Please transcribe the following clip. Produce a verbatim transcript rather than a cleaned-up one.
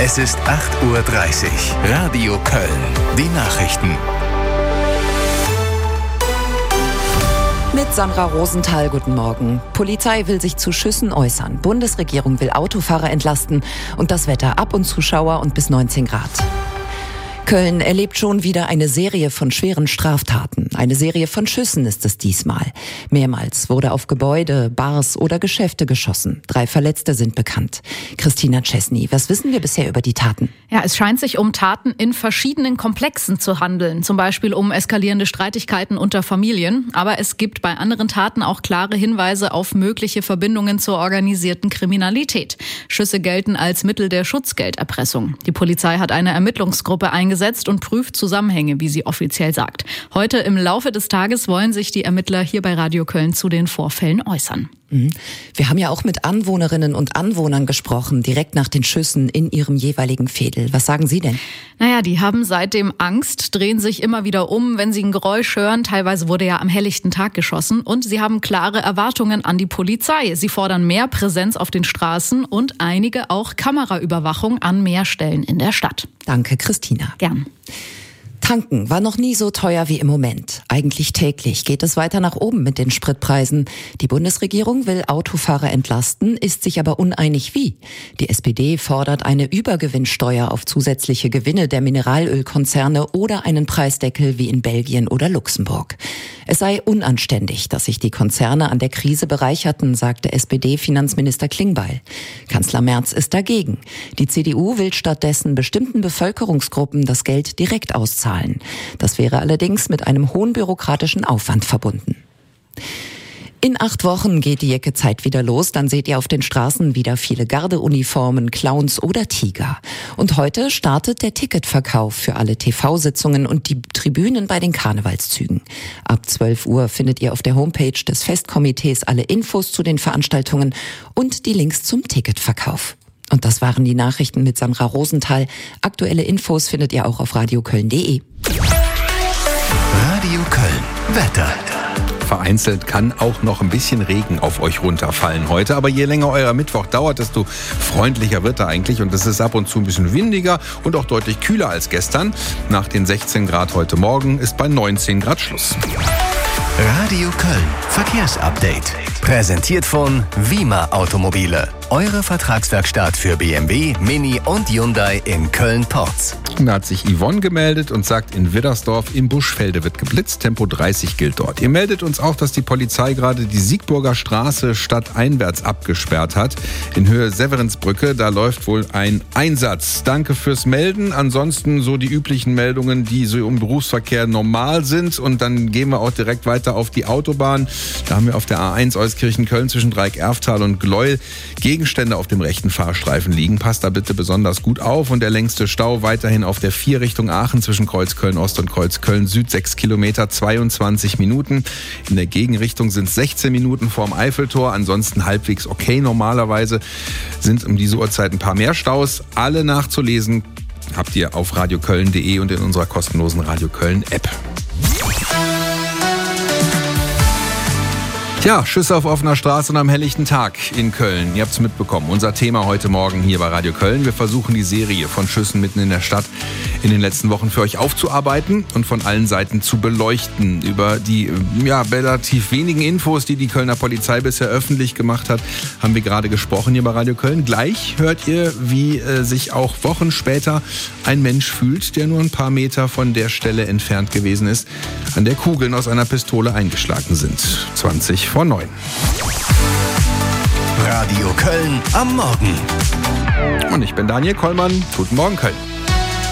Es ist acht Uhr dreißig. Radio Köln. Die Nachrichten. Mit Sandra Rosenthal, guten Morgen. Polizei will sich zu Schüssen äußern. Bundesregierung will Autofahrer entlasten. Und das Wetter: ab und zu Schauer und bis neunzehn Grad. Köln erlebt schon wieder eine Serie von schweren Straftaten. Eine Serie von Schüssen ist es diesmal. Mehrmals wurde auf Gebäude, Bars oder Geschäfte geschossen. Drei Verletzte sind bekannt. Christina Czesny, was wissen wir bisher über die Taten? Ja, es scheint sich um Taten in verschiedenen Komplexen zu handeln. Zum Beispiel um eskalierende Streitigkeiten unter Familien. Aber es gibt bei anderen Taten auch klare Hinweise auf mögliche Verbindungen zur organisierten Kriminalität. Schüsse gelten als Mittel der Schutzgelderpressung. Die Polizei hat eine Ermittlungsgruppe eingesetzt und prüft Zusammenhänge, wie sie offiziell sagt. Heute im Laufe des Tages wollen sich die Ermittler hier bei Radio Köln zu den Vorfällen äußern. Wir haben ja auch mit Anwohnerinnen und Anwohnern gesprochen, direkt nach den Schüssen in ihrem jeweiligen Veedel. Was sagen Sie denn? Naja, die haben seitdem Angst, drehen sich immer wieder um, wenn sie ein Geräusch hören. Teilweise wurde ja am helllichten Tag geschossen. Und sie haben klare Erwartungen an die Polizei. Sie fordern mehr Präsenz auf den Straßen und einige auch Kameraüberwachung an mehr Stellen in der Stadt. Danke, Christina. Gern. Tanken war noch nie so teuer wie im Moment. Eigentlich täglich geht es weiter nach oben mit den Spritpreisen. Die Bundesregierung will Autofahrer entlasten, ist sich aber uneinig wie. Die S P D fordert eine Übergewinnsteuer auf zusätzliche Gewinne der Mineralölkonzerne oder einen Preisdeckel wie in Belgien oder Luxemburg. Es sei unanständig, dass sich die Konzerne an der Krise bereicherten, sagte S P D-Finanzminister Klingbeil. Kanzler Merz ist dagegen. Die C D U will stattdessen bestimmten Bevölkerungsgruppen das Geld direkt auszahlen. Das wäre allerdings mit einem hohen bürokratischen Aufwand verbunden. In acht Wochen geht die Jecke-Zeit wieder los. Dann seht ihr auf den Straßen wieder viele Gardeuniformen, Clowns oder Tiger. Und heute startet der Ticketverkauf für alle T V-Sitzungen und die Tribünen bei den Karnevalszügen. Ab zwölf Uhr findet ihr auf der Homepage des Festkomitees alle Infos zu den Veranstaltungen und die Links zum Ticketverkauf. Und das waren die Nachrichten mit Sandra Rosenthal. Aktuelle Infos findet ihr auch auf radioköln punkt de. Radio Köln. Wetter. Vereinzelt kann auch noch ein bisschen Regen auf euch runterfallen heute. Aber je länger euer Mittwoch dauert, desto freundlicher wird er eigentlich. Und es ist ab und zu ein bisschen windiger und auch deutlich kühler als gestern. Nach den sechzehn Grad heute Morgen ist bei neunzehn Grad Schluss. Radio Köln. Verkehrsupdate. Präsentiert von Wima Automobile. Eure Vertragswerkstatt für B M W, Mini und Hyundai in Köln-Porz. Da hat sich Yvonne gemeldet und sagt, in Widdersdorf im Buschfelde wird geblitzt. Tempo dreißig gilt dort. Ihr meldet uns auch, dass die Polizei gerade die Siegburger Straße stadteinwärts abgesperrt hat. In Höhe Severinsbrücke, da läuft wohl ein Einsatz. Danke fürs Melden. Ansonsten so die üblichen Meldungen, die so im Berufsverkehr normal sind. Und dann gehen wir auch direkt weiter auf die Autobahn. Da haben wir auf der A eins Euskirchen-Köln zwischen Dreieck-Erftal und Gleuel Gegenstände auf dem rechten Fahrstreifen liegen. Passt da bitte besonders gut auf. Und der längste Stau weiterhin auf der vier Richtung Aachen zwischen Kreuzköln-Ost und Kreuzköln-Süd. sechs Kilometer, zweiundzwanzig Minuten. In der Gegenrichtung sind es sechzehn Minuten vorm Eiffeltor. Ansonsten halbwegs okay. Normalerweise sind um diese Uhrzeit ein paar mehr Staus. Alle nachzulesen habt ihr auf radioköln punkt de und in unserer kostenlosen Radio Köln App. Ja, Schüsse auf offener Straße und am helllichten Tag in Köln. Ihr habt es mitbekommen. Unser Thema heute Morgen hier bei Radio Köln. Wir versuchen die Serie von Schüssen mitten in der Stadt in den letzten Wochen für euch aufzuarbeiten und von allen Seiten zu beleuchten. Über die ja, relativ wenigen Infos, die die Kölner Polizei bisher öffentlich gemacht hat, haben wir gerade gesprochen hier bei Radio Köln. Gleich hört ihr, wie äh, sich auch Wochen später ein Mensch fühlt, der nur ein paar Meter von der Stelle entfernt gewesen ist, an der Kugeln aus einer Pistole eingeschlagen sind. zwanzig vor neun. Radio Köln am Morgen. Und ich bin Daniel Kollmann. Guten Morgen, Köln.